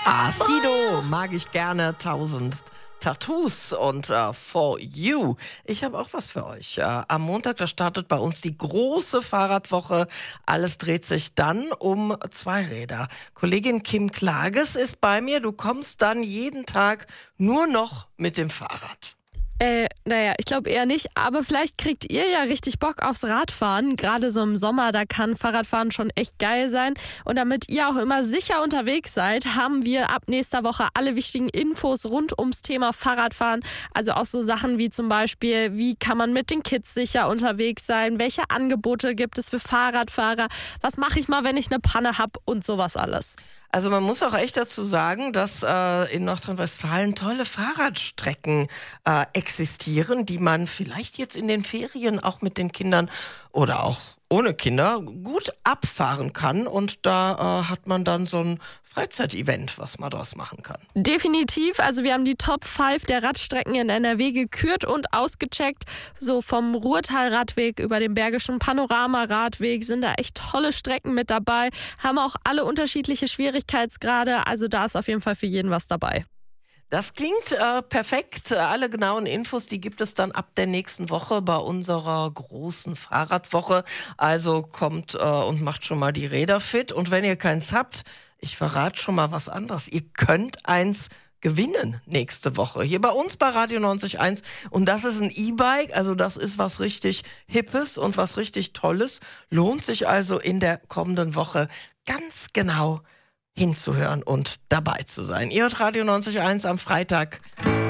Sido mag ich gerne, 1000 Tattoos und For You. Ich habe auch was für euch. Am Montag, da startet bei uns die große Fahrradwoche. Alles dreht sich dann um Zweiräder. Kollegin Kim Klages ist bei mir. Du kommst dann jeden Tag nur noch mit dem Fahrrad. Naja, ich glaube eher nicht, aber vielleicht kriegt ihr ja richtig Bock aufs Radfahren. Gerade so im Sommer, da kann Fahrradfahren schon echt geil sein. Und damit ihr auch immer sicher unterwegs seid, haben wir ab nächster Woche alle wichtigen Infos rund ums Thema Fahrradfahren. Also auch so Sachen wie zum Beispiel, wie kann man mit den Kids sicher unterwegs sein? Welche Angebote gibt es für Fahrradfahrer? Was mache ich mal, wenn ich eine Panne habe und sowas alles? Also man muss auch echt dazu sagen, dass in Nordrhein-Westfalen tolle Fahrradstrecken existieren, die man vielleicht jetzt in den Ferien auch mit den Kindern oder auch ohne Kinder gut abfahren kann. Und da hat man dann so ein Freizeitevent, was man daraus machen kann. Definitiv. Also wir haben die Top 5 der Radstrecken in NRW gekürt und ausgecheckt. So vom Ruhrtal-Radweg über den Bergischen Panorama-Radweg sind da echt tolle Strecken mit dabei. Haben auch alle unterschiedliche Schwierigkeitsgrade. Also da ist auf jeden Fall für jeden was dabei. Das klingt perfekt. Alle genauen Infos, die gibt es dann ab der nächsten Woche bei unserer großen Fahrradwoche. Also kommt und macht schon mal die Räder fit. Und wenn ihr keins habt, ich verrate schon mal was anderes. Ihr könnt eins gewinnen nächste Woche. Hier bei uns bei Radio 90.1. Und das ist ein E-Bike. Also das ist was richtig Hippes und was richtig Tolles. Lohnt sich also in der kommenden Woche ganz genau hinzuhören und dabei zu sein. Ihr hört Radio 90.1 am Freitag.